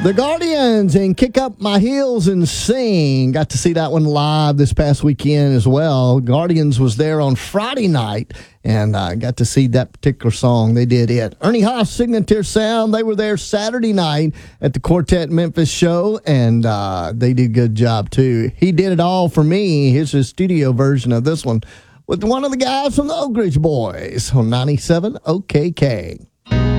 The Guardians and Kick Up My Heels and Sing. Got to see that one live this past weekend as well. Guardians was there on Friday night, and I got to see that particular song. They did it. Ernie Haas, Signature Sound, they were there Saturday night at the Quartet Memphis show, and they did a good job too. He did it all for me. Here's his studio version of this one with one of the guys from the Oak Ridge Boys on 97 OKK.